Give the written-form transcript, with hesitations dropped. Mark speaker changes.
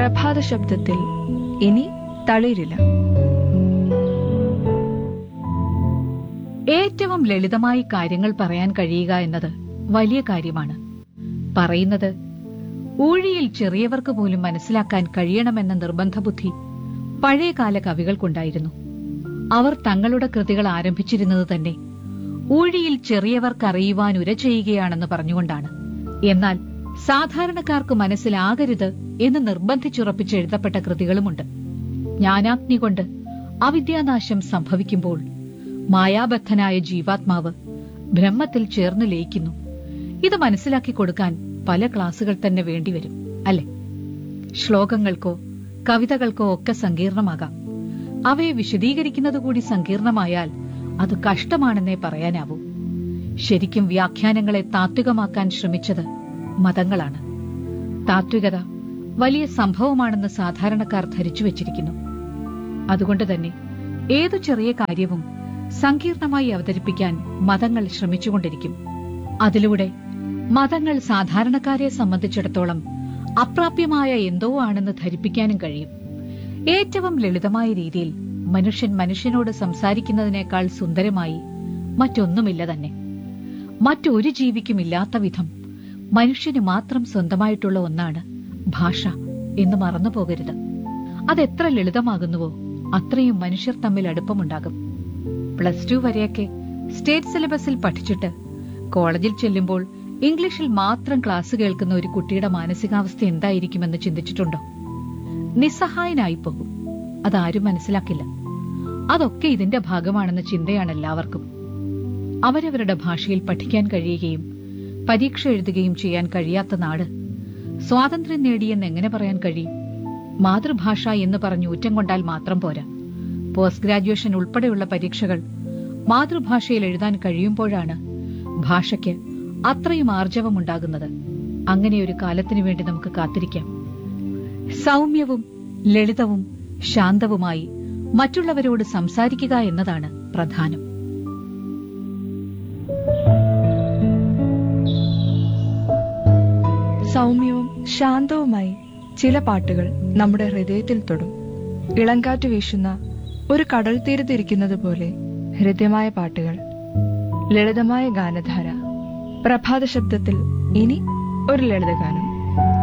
Speaker 1: പ്രഭാത ശബ്ദത്തിൽ ഇനി തളിരില്ല.
Speaker 2: ഏറ്റവും ലളിതമായി കാര്യങ്ങൾ പറയാൻ കഴിയുക എന്നത് വലിയ കാര്യമാണ്. പറയുന്നത് ഊഴിയിൽ ചെറിയവർക്ക് പോലും മനസ്സിലാക്കാൻ കഴിയണമെന്ന നിർബന്ധബുദ്ധി പഴയകാല കവികൾക്കുണ്ടായിരുന്നു. അവർ തങ്ങളുടെ കൃതികൾ ആരംഭിച്ചിരുന്നത് തന്നെ ഊഴിയിൽ ചെറിയവർക്കറിയുവാൻ ഉര ചെയ്യുകയാണെന്ന് പറഞ്ഞുകൊണ്ടാണ്. എന്നാൽ സാധാരണക്കാർക്ക് മനസ്സിലാകരുത് എന്ന് നിർബന്ധിച്ചുറപ്പിച്ചെഴുതപ്പെട്ട കൃതികളുമുണ്ട്. ജ്ഞാനാഗ്നി കൊണ്ട് അവിദ്യാനാശം സംഭവിക്കുമ്പോൾ മായാബദ്ധനായ ജീവാത്മാവ് ബ്രഹ്മത്തിൽ ചേർന്ന് ലയിക്കുന്നു. ഇത് മനസ്സിലാക്കി കൊടുക്കാൻ പല ക്ലാസുകൾ തന്നെ വേണ്ടിവരും, അല്ലെ? ശ്ലോകങ്ങൾക്കോ കവിതകൾക്കോ ഒക്കെ സങ്കീർണമാകാം. അവയെ വിശദീകരിക്കുന്നതുകൂടി സങ്കീർണമായാൽ അത് കഷ്ടമാണെന്നേ പറയാനാവൂ. ശരിക്കും വ്യാഖ്യാനങ്ങളെ താത്വികമാക്കാൻ ശ്രമിച്ചത് മതങ്ങളാണ്. താത്വികത വലിയ സംഭവമാണെന്ന് സാധാരണക്കാർ ധരിച്ചു വച്ചിരിക്കുന്നു. അതുകൊണ്ട് തന്നെ ഏതു ചെറിയ കാര്യവും സങ്കീർണമായി അവതരിപ്പിക്കാൻ മതങ്ങൾ ശ്രമിച്ചുകൊണ്ടിരിക്കും. അതിലൂടെ മതങ്ങൾ സാധാരണക്കാരെ സംബന്ധിച്ചിടത്തോളം അപ്രാപ്യമായ എന്തോ ആണെന്ന് ധരിപ്പിക്കാനും കഴിയും. ഏറ്റവും ലളിതമായ രീതിയിൽ മനുഷ്യൻ മനുഷ്യനോട് സംസാരിക്കുന്നതിനേക്കാൾ സുന്ദരമായി മറ്റൊന്നുമില്ല തന്നെ. മറ്റൊരു ജീവിക്കും ഇല്ലാത്ത വിധം മനുഷ്യന് മാത്രം സ്വന്തമായിട്ടുള്ള ഒന്നാണ് ഭാഷ എന്ന് മറന്നു പോകരുത്. അതെത്ര ലളിതമാകുന്നുവോ അത്രയും മനുഷ്യർ തമ്മിൽ അടുപ്പമുണ്ടാകും. +2 വരെയൊക്കെ സ്റ്റേറ്റ് സിലബസിൽ പഠിച്ചിട്ട് കോളേജിൽ ചെല്ലുമ്പോൾ ഇംഗ്ലീഷിൽ മാത്രം ക്ലാസ് കേൾക്കുന്ന ഒരു കുട്ടിയുടെ മാനസികാവസ്ഥ എന്തായിരിക്കുമെന്ന് ചിന്തിച്ചിട്ടുണ്ടോ? നിസ്സഹായനായി പോകും. അതാരും മനസ്സിലാക്കില്ല. അതൊക്കെ ഇതിന്റെ ഭാഗമാണെന്ന ചിന്തയാണ് എല്ലാവർക്കും. അവരവരുടെ ഭാഷയിൽ പഠിക്കാൻ കഴിയുകയും പരീക്ഷ എഴുതുകയും ചെയ്യാൻ കഴിയാത്ത നാട് സ്വാതന്ത്ര്യം നേടിയെന്ന് എങ്ങനെ പറയാൻ കഴിയും? മാതൃഭാഷ എന്ന് പറഞ്ഞ് ഊറ്റം കൊണ്ടാൽ മാത്രം പോരാ. പോസ്റ്റ് ഗ്രാജുവേഷൻ ഉൾപ്പെടെയുള്ള പരീക്ഷകൾ മാതൃഭാഷയിൽ എഴുതാൻ കഴിയുമ്പോഴാണ് ഭാഷയ്ക്ക് അത്രയും ആർജവമുണ്ടാകുന്നത്. അങ്ങനെയൊരു കാലത്തിനു വേണ്ടി നമുക്ക് കാത്തിരിക്കാം. സൗമ്യവും ലളിതവും ശാന്തവുമായി മറ്റുള്ളവരോട് സംസാരിക്കുക എന്നതാണ് പ്രധാനം.
Speaker 1: സൗമ്യവും ശാന്തവുമായി ചില പാട്ടുകൾ നമ്മുടെ ഹൃദയത്തിൽ തൊടും. ഇളങ്കാറ്റ് വീശുന്ന ഒരു കടൽ തീരത്തിരിക്കുന്നത് പോലെ ഹൃദ്യമായ പാട്ടുകൾ, ലളിതമായ ഗാനധാര. പ്രഭാത ശബ്ദത്തിൽ ഇനി ഒരു ലളിതഗാനം.